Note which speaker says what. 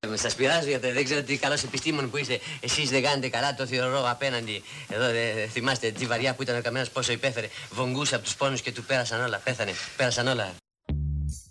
Speaker 1: Σας πειράζω γιατί δεν ξέρω τι καλός επιστήμον που είστε. Εσείς δεν κάνετε καλά το θηρορό απέναντι. Εδώ θυμάστε τη βαριά που ήταν ο καμένας πόσο υπέφερε. Βογγούσε από τους πόνους και του πέρασαν όλα. Πέθανε. Πέρασαν όλα.